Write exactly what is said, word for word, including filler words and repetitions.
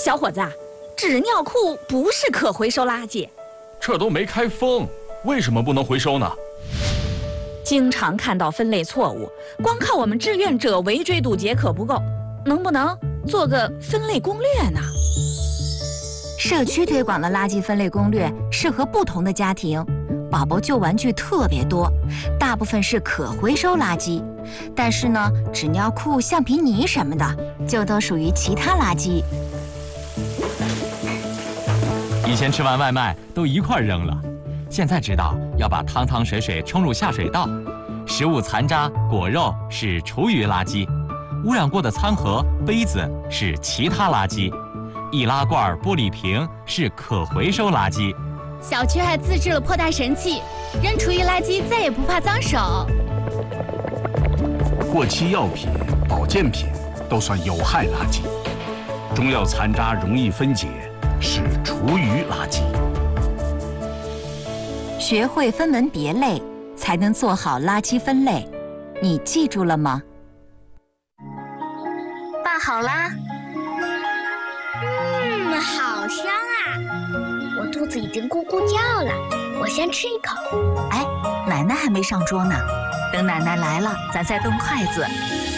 小伙子，纸尿裤不是可回收垃圾。 这都没开封，为什么不能回收呢？ 经常看到分类错误，光靠我们志愿者围追堵截可不够，能不能做个分类攻略呢？ 社区推广的垃圾分类攻略适合不同的家庭。宝宝旧玩具特别多，大部分是可回收垃圾，但是呢，纸尿裤、橡皮泥什么的就都属于其他垃圾。 以前吃完外卖都一块扔了，现在知道要把汤汤水水冲入下水道。食物残渣、果肉是厨余垃圾，污染过的餐盒、杯子是其他垃圾，易拉罐、玻璃瓶是可回收垃圾。 小区还自制了破袋神器，扔厨余垃圾再也不怕脏手。 过期药品、保健品都算有害垃圾，中药残渣容易分解，是厨余垃圾。 学会分门别类，才能做好垃圾分类。你记住了吗？ 拌好啦。嗯，好香啊！我肚子已经咕咕叫了，我先吃一口。 哎，奶奶还没上桌呢，等奶奶来了，咱再动筷子。